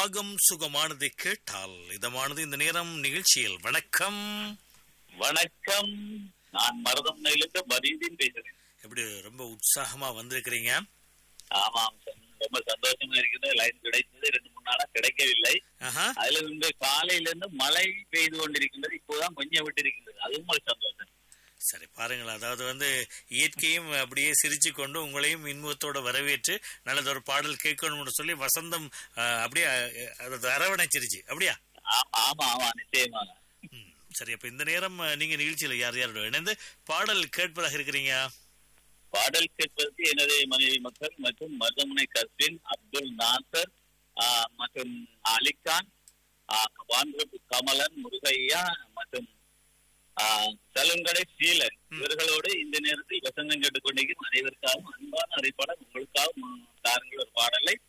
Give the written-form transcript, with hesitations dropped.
ராகம் சுகமானதை கேட்டால் இதமானது இந்த நேரம் நிகழ்ச்சியில். வணக்கம். வணக்கம், நான் மருதமனையிலிருந்து பரீதீன் பேசுறேன். எப்படி ரொம்ப உற்சாகமா வந்திருக்கிறீங்க? ஆமாம், ரொம்ப சந்தோஷமா இருக்குது. லைன் கிடைத்தது, 2-3 நாளா கிடைக்கவில்லை. அதுல இருந்து காலையில இருந்து மழை பெய்து கொண்டிருக்கின்றது. இப்போதான் கொஞ்சம் விட்டு இருக்கின்றது. அதுவும் ஒரு சந்தோஷம். சரி, பாருங்கள். அதாவது இயற்கையும் அப்படியே சிரிச்சு கொண்டு உங்களையும் இன்பத்தோட வரவேற்று நல்லதொரு பாடல் கேட்கணும்னு சொல்லி வசந்தம் அப்படியே அரவணைச்சிருச்சு. அப்படியா? ஆமா ஆமா, நிச்சயமாக. சரி, அப்ப இந்த நேரம் நீங்க நிகழ்ச்சியில யார் யாரோட இணைந்து பாடல் கேட்பதாக இருக்கிறீங்க? பாடல் கேட்பதற்கு எனது மனைவி மக்கள் மற்றும் மருதமனை கஸ்பின், அப்துல் நாசர் மற்றும் அலிகான், கமலன், முருகையா மற்றும் சலுங்கடை சீலன், இவர்களோடு இந்த நேரத்தில் வசந்தம் கேட்டுக்கொண்டிருக்கும் அனைவருக்காகவும் அன்பான அறைப்பாடல் உங்களுக்காகவும் தாருங்கள் ஒரு பாடலை.